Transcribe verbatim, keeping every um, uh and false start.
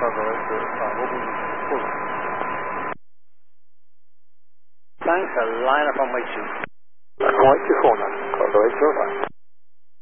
Bravo to uh, open full. Thanks, I'll line up on my shoot.